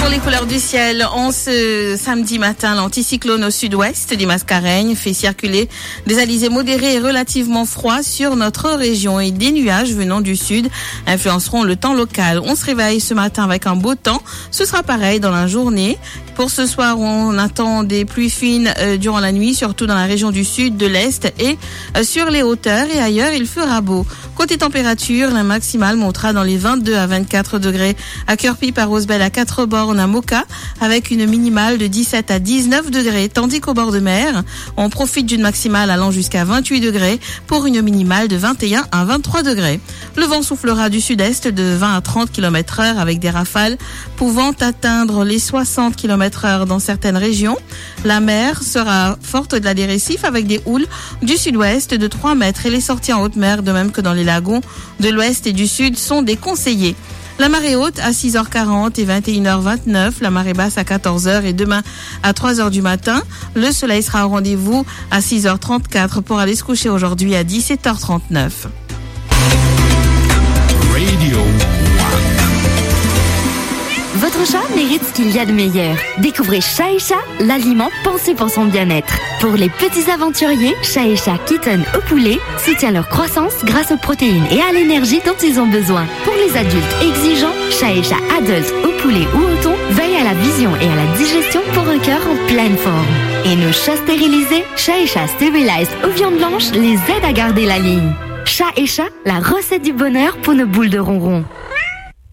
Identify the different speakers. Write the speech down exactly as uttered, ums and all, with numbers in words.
Speaker 1: Pour les couleurs du ciel, en ce samedi matin, l'anticyclone au sud-ouest du Mascareigne fait circuler des alizés modérés et relativement froids sur notre région et des nuages venant du sud influenceront le temps local. On se réveille ce matin avec un beau temps. Ce sera pareil dans la journée. Pour ce soir, on attend des pluies fines euh, durant la nuit, surtout dans la région du sud, de l'est et euh, sur les hauteurs et ailleurs, il fera beau. Côté température, la maximale montera dans les vingt-deux à vingt-quatre degrés à Cœur-Pipe, à Rosebel, à Quatre-Bornes, à Moka, avec une minimale de dix-sept à dix-neuf degrés, tandis qu'au bord de mer, on profite d'une maximale allant jusqu'à vingt-huit degrés pour une minimale de vingt et un à vingt-trois degrés. Le vent soufflera du sud-est de vingt à trente kilomètres heure avec des rafales pouvant atteindre les soixante kilomètres heure dans certaines régions. La mer sera forte au-delà des récifs avec des houles du sud-ouest de trois mètres et les sorties en haute mer, de même que dans les lagons de l'ouest et du sud, sont déconseillées. La marée haute à six heures quarante et vingt et une heures vingt-neuf, la marée basse à quatorze heures et demain à trois heures du matin. Le soleil sera au rendez-vous à six heures trente-quatre pour aller se coucher aujourd'hui à dix-sept heures trente-neuf.
Speaker 2: Radio
Speaker 3: Votre chat mérite ce qu'il y a de meilleur. Découvrez Chat et Chat, l'aliment pensé pour son bien-être. Pour les petits aventuriers, Chat et Chat Kitten au poulet soutient leur croissance grâce aux protéines et à l'énergie dont ils ont besoin. Pour les adultes exigeants, Chat et Chat Adult au poulet ou au thon veille à la vision et à la digestion pour un cœur en pleine forme. Et nos chats stérilisés, Chat et Chat Sterilized aux viandes blanches les aident à garder la ligne. Chat et Chat, la recette du bonheur pour nos boules de ronron.